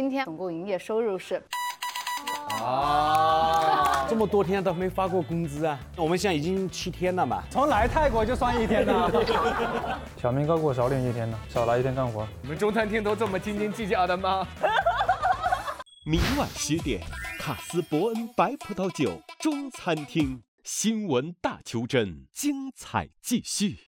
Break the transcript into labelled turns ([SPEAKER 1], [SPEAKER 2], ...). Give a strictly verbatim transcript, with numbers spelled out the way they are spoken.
[SPEAKER 1] 今天总共营业收入是。
[SPEAKER 2] 啊，这么多天都没发过工资啊！我们现在已经七天了嘛，
[SPEAKER 3] 从来泰国就算一天呢。
[SPEAKER 4] 小明高过我少领一天呢，少来一天干活。
[SPEAKER 5] 你们中餐厅都这么斤斤计较的吗？
[SPEAKER 6] 明晚十点，卡斯伯恩白葡萄酒中餐厅新闻大求真，精彩继续。